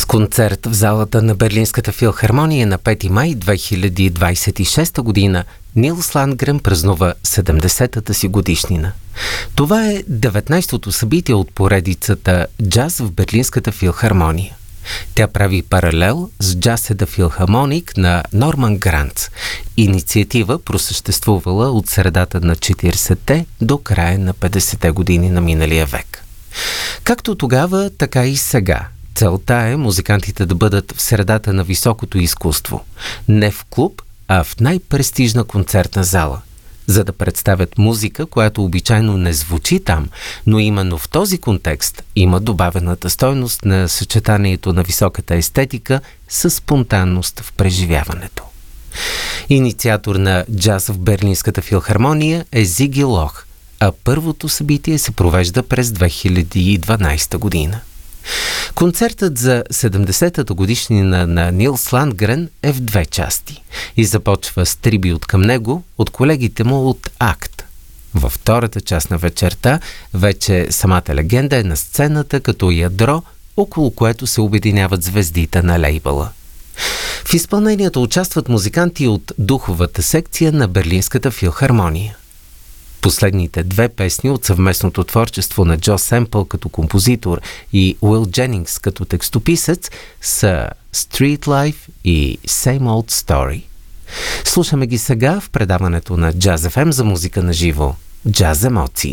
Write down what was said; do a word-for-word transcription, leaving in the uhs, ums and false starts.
концерт в залата на Берлинската филхармония на пети май две хиляди двадесет и шеста година Нилс Ландгрен празнува седемдесетата си годишнина. Това е деветнадесетото събитие от поредицата «Джаз в Берлинската филхармония». Тя прави паралел с Jazz at the Philharmonic на Норман Гранц, инициатива просъществувала от средата на четиридесетте до края на петдесетте години на миналия век. Както тогава, така и сега. Целта е музикантите да бъдат в средата на високото изкуство. Не в клуб, а в най-престижна концертна зала, за да представят музика, която обичайно не звучи там, но именно в този контекст има добавената стойност на съчетанието на високата естетика с спонтанност в преживяването. Инициатор на джаз в Берлинската филхармония е Зиги Лох, а първото събитие се провежда през две хиляди и дванадесета година. Концертът за седемдесетата годишнина на Нилс Ландгрен е в две части и започва с трибют към него от колегите му от АКТ. Във втората част на вечерта вече самата легенда е на сцената като ядро, около което се обединяват звездите на лейбъла. В изпълнението участват музиканти от духовата секция на Берлинската филхармония. Последните две песни от съвместното творчество на Джо Семпъл като композитор и Уил Дженингс като текстописец са Street Life и Same Old Story. Слушаме ги сега в предаването на Jazz еф ем за музика на живо. Джаз емоции.